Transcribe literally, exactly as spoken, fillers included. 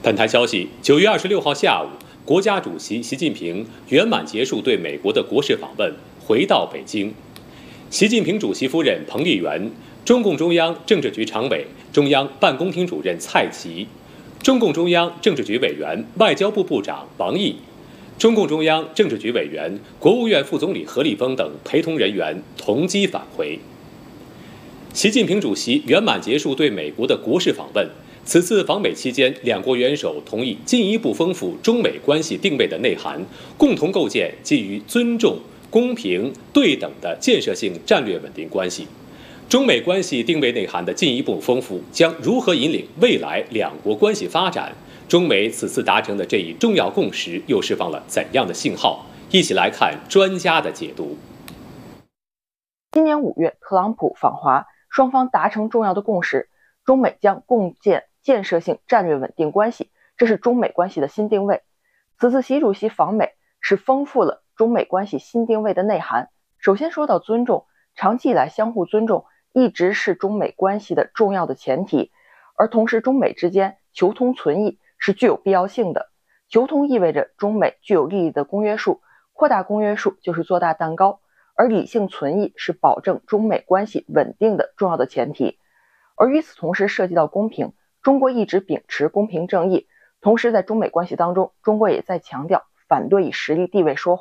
本台消息，九月二十六号下午，国家主席习近平圆满结束对美国的国事访问，回到北京。习近平主席夫人彭丽媛、中共中央政治局常委、中央办公厅主任蔡奇、中共中央政治局委员、外交部部长王毅、中共中央政治局委员、国务院副总理何立峰等陪同人员同机返回。习近平主席圆满结束对美国的国事访问。此次访美期间，两国元首同意进一步丰富中美关系定位的内涵，共同构建基于尊重、公平、对等的建设性战略稳定关系。中美关系定位内涵的进一步丰富，将如何引领未来两国关系发展？中美此次达成的这一重要共识，又释放了怎样的信号？一起来看专家的解读。 今年五月，特朗普访华，双方达成重要的共识，中美将共建建设性战略稳定关系，这是中美关系的新定位。此次习主席访美是丰富了中美关系新定位的内涵。首先说到尊重，长期以来相互尊重一直是中美关系的重要的前提，而同时中美之间求同存异是具有必要性的。求同意味着中美具有利益的公约数，扩大公约数就是做大蛋糕，而理性存异是保证中美关系稳定的重要的前提。而与此同时涉及到公平，中国一直秉持公平正义，同时在中美关系当中，中国也在强调反对以实力地位说话。